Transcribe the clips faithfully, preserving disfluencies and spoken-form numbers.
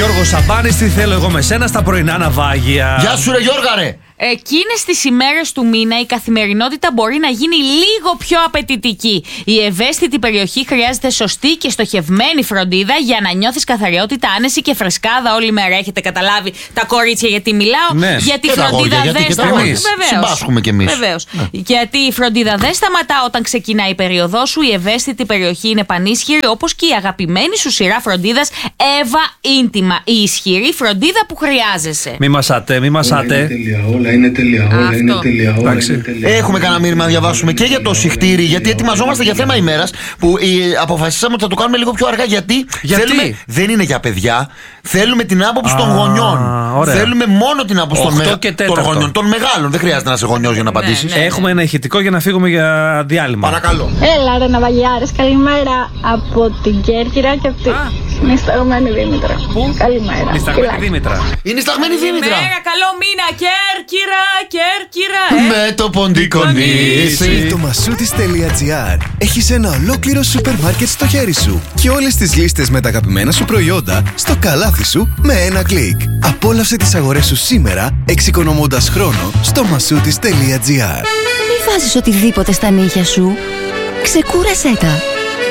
Γιώργος Σαμπάνης, τι θέλω εγώ με σένα στα πρωινά ναυάγια. Γεια σου ρε Γιώργα ρε. Εκείνες τις ημέρες του μήνα η καθημερινότητα μπορεί να γίνει λίγο πιο απαιτητική. Η ευαίσθητη περιοχή χρειάζεται σωστή και στοχευμένη φροντίδα για να νιώθεις καθαριότητα, άνεση και φρεσκάδα όλη μέρα. Έχετε καταλάβει τα κορίτσια γιατί μιλάω? Ναι. Για τη Και φροντίδα αγόρια, δεν σταματά. Συμπάσχουμε κι εμείς. Βεβαίως. Ναι. Γιατί η φροντίδα δεν σταματά όταν ξεκινάει η περίοδός σου. Η ευαίσθητη περιοχή είναι πανίσχυρη, όπως και η αγαπημένη σου σειρά φροντίδας Εύα Ίντιμα. Η ισχυρή φροντίδα που χρειάζεσαι. Μη μασάτε, μη μασάτε. Είναι τέλεια, όλα είναι τέλεια, όλα είναι τέλεια. Έχουμε κανένα μήνυμα να διαβάσουμε και για το συχτήρι, γιατί ετοιμαζόμαστε για θέμα ημέρας που ε, αποφασίσαμε ότι θα το κάνουμε λίγο πιο αργά. Γιατί, γιατί? Θέλουμε, δεν είναι για παιδιά. Θέλουμε την άποψη των γονιών. Ωραία. Θέλουμε μόνο την άποψη των, με, των γονιών. Των μεγάλων. Δεν χρειάζεται να είσαι γονιός για να απαντήσεις. Ναι, ναι. Έχουμε ένα ηχητικό για να φύγουμε για διάλειμμα. Παρακαλώ. Έλα ρε ναυαγιάρες, καλημέρα από την Κέρκυρα και από την νησταγμένη Δήμητρα. Πού? Καλημέρα. Νησταγμένη Δήμητρα. Είναι σταγμένη Δήμητρα. Καλημέρα, καλό μήνα, Κέρκυρα, Κέρκυρα. Ε. Με το ποντικό νήσι. Το masoutis.gr. Έχεις ένα ολόκληρο σούπερ μάρκετ στο χέρι σου και όλες τις λίστες με τα αγαπημένα σου προϊόντα στο καλάθι σου με ένα κλικ. Απόλαυσε τις αγορές σου σήμερα, εξοικονομώντας χρόνο στο masoutis.gr. Μη βάζεις οτιδήποτε στα νύχια σου. Ξεκούρασέ τα.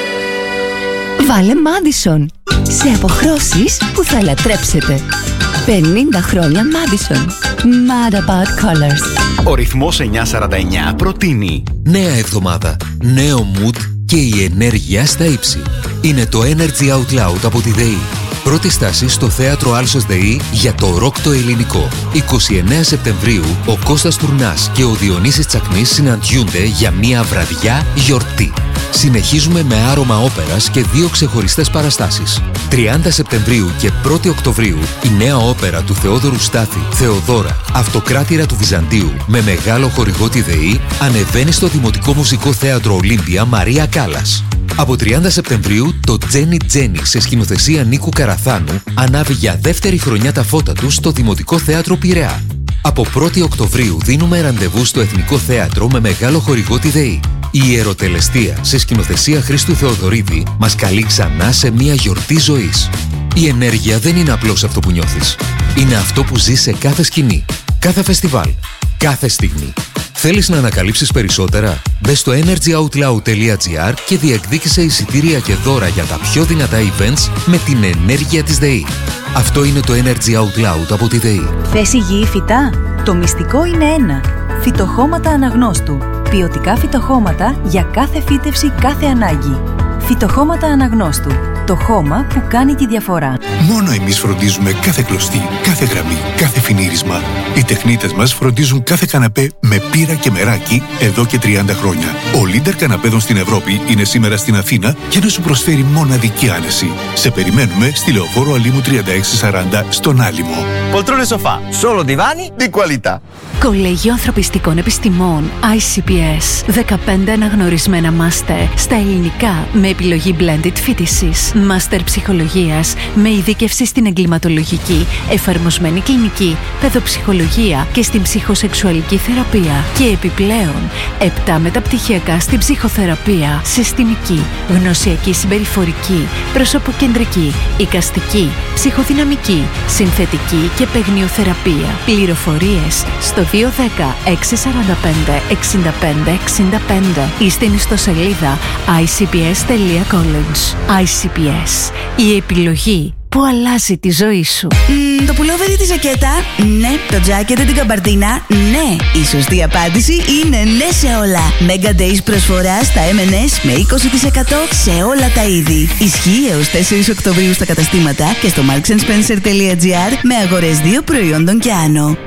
Βάλε Madison. Σε αποχρώσεις που θα λατρέψετε. πενήντα χρόνια Madison. Mad about colors. Ο ρυθμός εννιακόσια σαράντα εννιά προτείνει νέα εβδομάδα, νέο mood και η ενέργεια στα ύψη. Είναι το Energy Out Loud από τη ΔΕΗ. Πρώτη στάση στο θέατρο Άλσος ΔΕΗ για το ροκ το ελληνικό. εικοστή ενάτη Σεπτεμβρίου ο Κώστας Τουρνάς και ο Διονύσης Τσακνής συναντιούνται για μια βραδιά γιορτή. Συνεχίζουμε με άρωμα όπερας και δύο ξεχωριστές παραστάσεις. τριάντα Σεπτεμβρίου και πρώτη Οκτωβρίου η νέα όπερα του Θεόδωρου Στάθη, Θεοδώρα, Αυτοκράτηρα του Βυζαντίου, με μεγάλο χορηγό τη ΔΕΗ, ανεβαίνει στο Δημοτικό Μουσικό Θέατρο Ολύμπια Μαρία Κάλλας. Από τριάντα Σεπτεμβρίου το Τζένι Τζένι σε σκηνοθεσία Νίκου Καραθάνου ανάβει για δεύτερη χρονιά τα φώτα του στο Δημοτικό Θέατρο Πειραιά. Από πρώτη Οκτωβρίου δίνουμε ραντεβού στο Εθνικό Θέατρο με μεγάλο χορηγό τη ΔΕΗ. Η Ιεροτελεστία σε σκηνοθεσία Χρήστου Θεοδωρίδη μας καλεί ξανά σε μια γιορτή ζωής. Η ενέργεια δεν είναι απλώς αυτό που νιώθεις. Είναι αυτό που ζεις σε κάθε σκηνή, κάθε φεστιβάλ, κάθε στιγμή. Θέλεις να ανακαλύψεις περισσότερα? Μπες στο energyoutloud.gr και διεκδίκησε εισιτήρια και δώρα για τα πιο δυνατά events με την ενέργεια της ΔΕΗ. Αυτό είναι το Energy Out Loud από τη ΔΕΗ. Θες υγιή φυτά? Το μυστικό είναι ένα. Φυτοχώματα Αναγνώστου. Ποιοτικά φυτοχώματα για κάθε φύτευση, κάθε ανάγκη. Φυτοχώματα Αναγνώστου. Το χώμα που κάνει τη διαφορά. Μόνο εμείς φροντίζουμε κάθε κλωστή, κάθε γραμμή, κάθε φινίρισμα. Οι τεχνίτες μας φροντίζουν κάθε καναπέ με πύρα και μεράκι εδώ και τριάντα χρόνια. Ο leader καναπέδων στην Ευρώπη είναι σήμερα στην Αθήνα για να σου προσφέρει μοναδική άνεση. Σε περιμένουμε στη Λεωφόρο Αλήμου τριάντα έξι σαράντα στον Άλυμο. Poltrone sofà, solo divani di qualità. Κολέγιο Ανθρωπιστικών Επιστημών άι σι πι ες. δεκαπέντε αναγνωρισμένα μάστερ στα ελληνικά με επιλογή blended φοιτησης. Μάστερ ψυχολογίας με ειδίκευση στην εγκληματολογική, εφαρμοσμένη κλινική, παιδοψυχολογία και στην ψυχοσεξουαλική θεραπεία. Και επιπλέον επτά μεταπτυχιακά στην ψυχοθεραπεία, συστημική, γνωσιακή συμπεριφορική, προσωποκεντρική, εικαστική, ψυχοδυναμική, συνθετική και παιγνιοθεραπεία. Πληροφορίες στο δύο ένα μηδέν έξι τέσσερα πέντε εξήντα πέντε εξήντα πέντε ή στην ιστοσελίδα άι σι πι ες τελεία college. άι σι πι ες. Η επιλογή που αλλάζει τη ζωή σου. Mm, το πουλόβερι, τη ζακέτα, ναι. Το τζάκετ, την καμπαρτίνα, ναι. Η σωστή απάντηση είναι ναι σε όλα. Mega Days προσφορά στα εμ εν ες με είκοσι τοις εκατό σε όλα τα είδη. Ισχύει έως τέσσερις Οκτωβρίου στα καταστήματα και στο marks and spencer τελεία gr με αγορές δύο προϊόντων και άνω.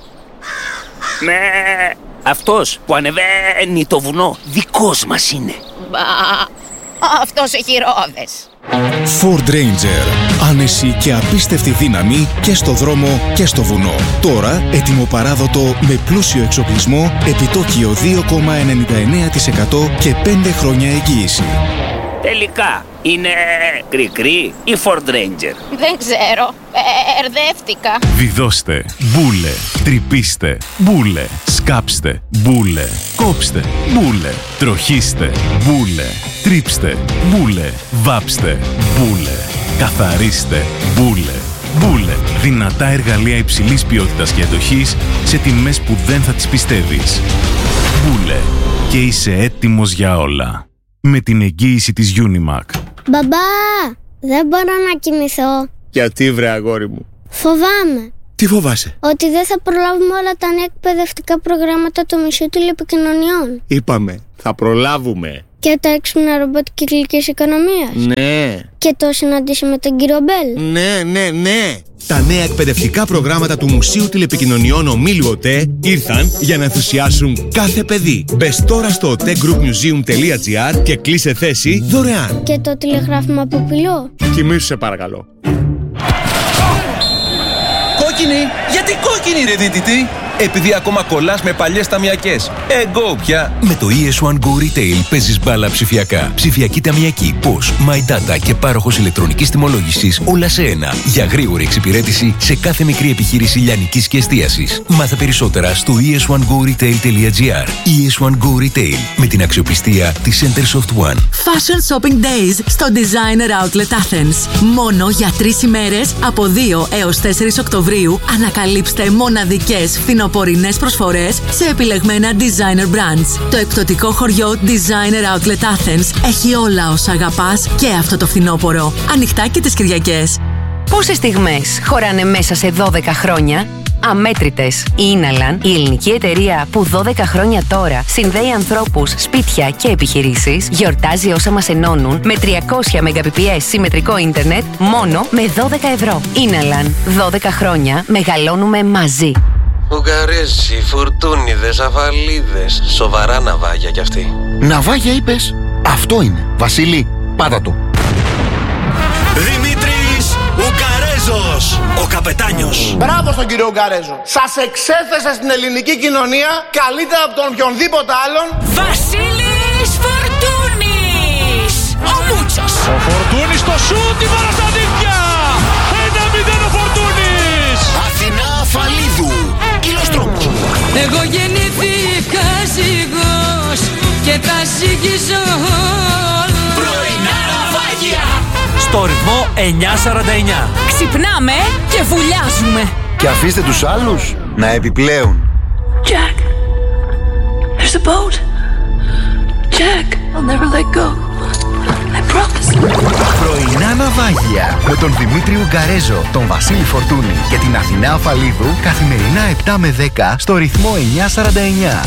Ναι, αυτός που ανεβαίνει το βουνό δικός μας είναι. Μπα, αυτός έχει ρόδες. Ford Ranger. Άνεση και απίστευτη δύναμη και στο δρόμο και στο βουνό. Τώρα ετοιμοπαράδοτο με πλούσιο εξοπλισμό, επιτόκιο δύο κόμμα ενενήντα εννέα τοις εκατό και πέντε χρόνια εγγύηση. Τελικά, είναι κρικρί ή Ford Ranger? Δεν ξέρω, ερδεύτηκα. Βιδώστε, μπούλε, τρυπήστε, μπούλε, σκάψτε, μπούλε, κόψτε, μπούλε, τροχίστε, μπούλε, τρίψτε, μπούλε, βάψτε, μπούλε, καθαρίστε, μπούλε. Μπούλε. Δυνατά εργαλεία υψηλής ποιότητας και εντοχής σε τιμές που δεν θα τις πιστεύεις. Μπούλε. Και είσαι έτοιμος για όλα. Με την εγγύηση της Unimac. Μπαμπά, δεν μπορώ να κοιμηθώ. Γιατί βρε αγόρι μου? Φοβάμαι. Τι φοβάσαι? Ότι δεν θα προλάβουμε όλα τα νέα εκπαιδευτικά προγράμματα του Μουσείου Τηλεπικοινωνιών. Είπαμε, θα προλάβουμε. Και τα έξυπνα ρομπότ κυκλικής οικονομίας. Ναι. Και το συναντήσει με τον κύριο Μπέλ. Ναι, ναι, ναι. Τα νέα εκπαιδευτικά προγράμματα του Μουσείου Τηλεπικοινωνιών Ομίλου ΟΤΕ ήρθαν για να ενθουσιάσουν κάθε παιδί. Μπες τώρα στο otegroupmuseum τελεία gr και κλείσε θέση δωρεάν. Και το τηλεγράφημα από πυλό. Κοιμήσου σε παρακαλώ. Κόκκινη! Γιατί κόκκινη ρε δίτητη? Επειδή ακόμα κολλάς με παλιές ταμιακές. Εγώ πια. Με το ι ες βαν Go Retail παίζεις μπάλα ψηφιακά. Ψηφιακή ταμιακή, πώς, My Data και πάροχος ηλεκτρονικής τιμολόγησης όλα σε ένα. Για γρήγορη εξυπηρέτηση σε κάθε μικρή επιχείρηση λιανικής και εστίασης. Μάθε περισσότερα στο ι ες βαν go retail τελεία gr. ι ες βαν Go Retail με την αξιοπιστία της Centersoft One. Fashion Shopping Days στο Designer Outlet Athens. Μόνο για τρεις ημέρες από δύο έως τέσσερις Οκτωβρίου ανακαλύψτε μοναδικές φθινοπορεινές προσφορές σε επιλεγμένα designer brands. Το εκπτωτικό χωριό Designer Outlet Athens έχει όλα όσα αγαπάς και αυτό το φθινόπωρο. Ανοιχτά και τις Κυριακές. Πόσες στιγμές χωράνε μέσα σε δώδεκα χρόνια? Αμέτρητες. Η Inalan, η ελληνική εταιρεία που δώδεκα χρόνια τώρα συνδέει ανθρώπους, σπίτια και επιχειρήσεις, γιορτάζει όσα μας ενώνουν με τριακόσια μεγαμπιτ συμμετρικό ίντερνετ μόνο με δώδεκα ευρώ. Inalan. δώδεκα χρόνια μεγαλώνουμε μαζί. Ουγγαρέζοι, φουρτούνιδες, αβαλίδες. Σοβαρά ναυάγια κι αυτοί. Ναυάγια είπες? Αυτό είναι. Βασίλη, πάτα το. Δημήτρης Ουγγαρέζος, ο καπετάνιος. Μπράβο στον κύριο Ουγγαρέζο. Σας εξέθεσε στην ελληνική κοινωνία καλύτερα από τον οποιονδήποτε άλλον. Βασίλης Φορτούνης, ο Μούτσος. Ο Φορτούνης στο σούτ, η μπάλα στα δίχτυα. ένα μηδέν ο Φορτούνης. Αθηνά Αφαλίδου, Ηλοστρόπου. Εγώ γεννήθηκα ζυγός και θα ζυγίζω πρωινά ναυάγια. Στο ρυθμό εννιά σαράντα εννιά. Ξυπνάμε και βουλιάζουμε. Και αφήστε τους άλλους να επιπλέουν. Jack, there's a boat. Jack, I'll never let go. I promise. Πρωινά ναυάγια με τον Δημήτρη Ουγγαρέζο, τον Βασίλη Φορτούνη και την Αθηνά Αφαλίδου καθημερινά επτά με δέκα στο ρυθμό εννιά σαράντα εννιά.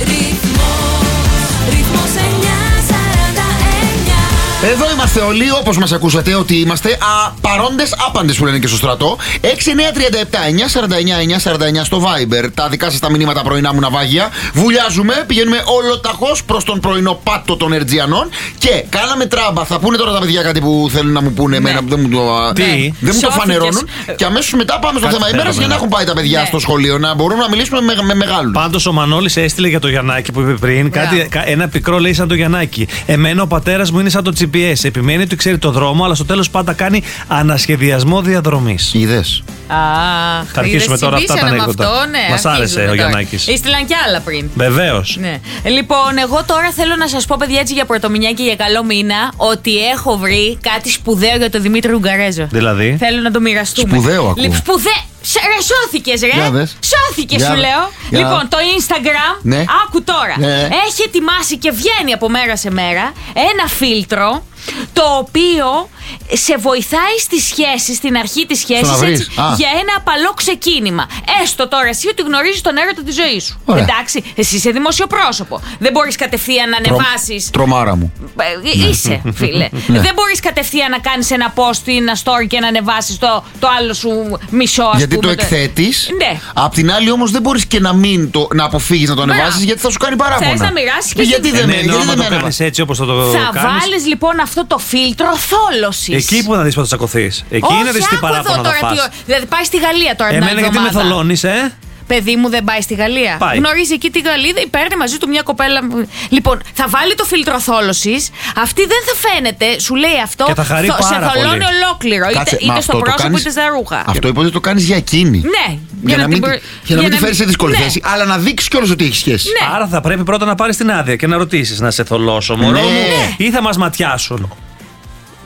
Ρυθμός εννιά σαράντα εννιά. Εδώ είμαστε όλοι, όπως μας ακούσατε ότι είμαστε α, παρόντες άπαντες που λένε και στο στρατό. έξι εννιά τρία επτά εννιά σαράντα εννιά εννιά σαράντα εννιά στο Viber. Τα δικά σας τα μηνύματα πρωινά μου ναυάγια. Βουλιάζουμε, πηγαίνουμε ολοταχώς προς τον πρωινό πάτο των Ερτζιανών. Και κάναμε τράμπα. Θα πούνε τώρα τα παιδιά κάτι που θέλουν να μου πούνε. Ναι. Εμένα, δεν μου το, Τι? δεν μου το φανερώνουν. Και αμέσως μετά πάμε στο θέμα ημέρας για να έχουν πάει τα παιδιά ναι. στο σχολείο. Να μπορούμε να μιλήσουμε με, με μεγάλους. Πάντως ο Μανώλης έστειλε για το Γιαννάκη που είπε πριν. Κάτι, ένα πικρό λέει σαν το Γιαννάκη. Εμένα ο πατέρας μου είναι σαν το τζι πι ες. Επιμένει ότι ξέρει το δρόμο, αλλά στο τέλος πάντα κάνει ανασχεδιασμό διαδρομής. Είδες. Αχ, θα αρχίσουμε τώρα αυτά τα ανέκδοτα. Ναι, μας άρεσε ο Γιαννάκης. Έστειλαν κι άλλα πριν. Βεβαίως. Ναι. Λοιπόν, εγώ τώρα θέλω να σας πω, παιδιά, έτσι για πρωτομηνιά και για καλό μήνα, ότι έχω βρει κάτι σπουδαίο για τον Δημήτρη Ουγγαρέζο. Δηλαδή. Θέλω να το μοιραστούμε. Σπουδαίο ακούω. Λοιπόν, σπουδαίο. Ρε, σώθηκες, ρε! Σώθηκες, σου λέω. Για. Λοιπόν, το Instagram, ναι. άκου τώρα. Ναι. Έχει ετοιμάσει και βγαίνει από μέρα σε μέρα ένα φίλτρο το οποίο σε βοηθάει στη σχέση, στην αρχή της σχέσης, έτσι, για ένα απαλό ξεκίνημα. Έστω τώρα εσύ ότι γνωρίζεις τον έρωτα της ζωής σου. Ωραία. Εντάξει, εσύ είσαι δημοσιοπρόσωπο. Δεν μπορείς κατευθείαν να ανεβάσεις. Τρομάρα μου. Ε, είσαι, φίλε. Ναι. Δεν μπορείς κατευθείαν να κάνεις ένα post ή ένα story και να ανεβάσεις το, το άλλο σου μισό, ας γιατί πούμε, το εκθέτεις. Ναι. Απ' την άλλη όμως δεν μπορείς και να μην το να αποφύγεις να το ανεβάσεις, γιατί θα σου κάνει παράπονα. Θες να μοιράσεις και γιατί δεν το κάνεις έτσι όπως θα το κάνεις. Θα βάλεις λοιπόν αυτό το φίλτρο θόλωσης. Εκεί που να δεις πότε θα τσακωθείς. Εκεί είναι δεις τι παράπονα θα φας. Δηλαδή πάει στη Γαλλία τώρα. Εμένα γιατί με θολώνεις, ε. Παιδί μου δεν πάει στη Γαλλία. Πάει. Γνωρίζει εκεί τη Γαλλίδα, παίρνει μαζί του μια κοπέλα. Λοιπόν, θα βάλει το φίλτρο θόλωσης. Αυτή δεν θα φαίνεται, σου λέει αυτό. Και θα χαρεί θο, πάρα σε θολώνει πολύ. ολόκληρο. Κάτσε, είτε είτε στο πρόσωπο κάνεις, είτε στα ρούχα. Αυτό είπε ότι το κάνεις για εκείνη. Ναι. Για, για να μην, την, για για να μην τη φέρεις σε δύσκολη ναι. θέση, αλλά να δείξεις κιόλας ότι έχει σχέση. Ναι. Άρα θα πρέπει πρώτα να πάρεις την άδεια και να ρωτήσεις, να σε θολώσω, μωρό μου, ναι. ή θα μας ματιάσουν.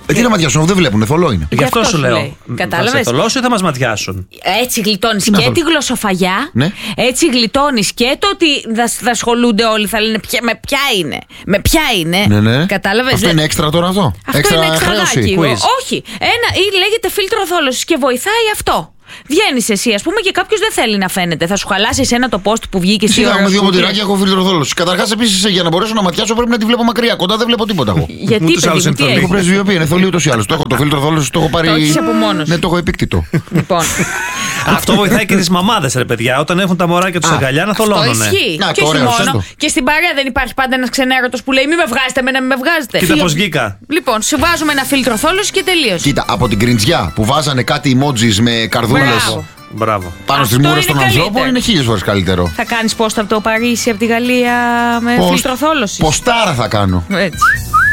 Ε, τι να ματιάσουν, δεν βλέπουν, θολό είναι. Γι' αυτό σου λέω. Κατάλαβες. Θα σε θολώσω ή θα μας ματιάσουν. Έτσι γλιτώνεις και τη γλωσσοφαγιά, ναι. Έτσι γλιτώνεις και το ότι θα, θα ασχολούνται όλοι, θα λένε ποια, με ποια είναι. Με ποια είναι. Ναι, ναι. Κατάλαβες. Αυτό είναι έξτρα τώρα αυτό. Αυτό έξτρα είναι εξτραδάκι. Quiz. Όχι. Ένα ή λέγεται φίλτρο θόλωσης και βοηθάει αυτό. Βγαίνεις εσύ, ας πούμε, και κάποιος δεν θέλει να φαίνεται. Θα σου χαλάσει εσένα το post που βγήκε στη ώρα. Σιγά, με δύο ποτηράκια έχω φιλτροθόλωση. Καταρχάς, επίσης, για να μπορέσω να ματιάσω πρέπει να τη βλέπω μακριά. Κοντά δεν βλέπω τίποτα εγώ. Γιατί παιδί μου, τι έχω πρεσβειοποιεί, είναι θολή ούτως ή άλλως. Το έχω το φιλτροθόλωση, το έχω πάρει. Το έχεις από μόνος. Ναι, το έχω επίκτητο. Λοιπόν. Αυτό βοηθάει και τις μαμάδες, ρε παιδιά, όταν έχουν τα μωράκια τους αγκαλιά να θολώνουνε. Αυτό ισχύει. Και όχι μόνο. Και στην παρέα δεν υπάρχει πάντα ένας ξενέρωτος που λέει: Μη με βγάζετε, εμένα μη με βγάζετε. Κοίτα πώς βγήκα. Λοιπόν, σου βάζουμε ένα φίλτρο θόλωση και τελείωσε. Κοίτα, από την κριντζιά που βάζανε κάτι emojis με καρδούλες. Μπράβο. Πάνω στις μούρες των ανθρώπων είναι χίλιες φορές καλύτερο. Θα κάνεις post από το Παρίσι, από τη Γαλλία με φίλτρο θόλωση. Ποστάρα θα κάνω. Έτσι.